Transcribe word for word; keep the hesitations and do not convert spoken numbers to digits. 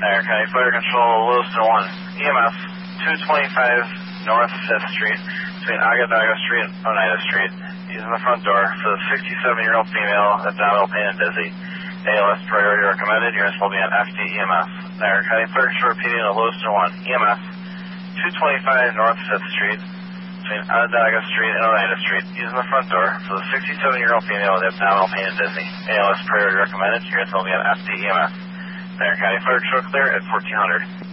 Niagara County Fire Control, Lewiston one, E M S two twenty-five North fifth Street, between Agadaga Street and Oneida Street, using the front door for the sixty-seven-year-old female abdominal pain and dizzy. A L S priority recommended. Units will be on F D E M S. Niagara County Fire Control repeating to Lewiston one, E M S two twenty-five North fifth Street, between Onondaga Street and Oneida Street, using the front door for the sixty-seven-year-old female with abdominal pain and dizzy. A L S priority recommended. Units will be on F D E M S. Niagara County Fire Control clear at fourteen hundred.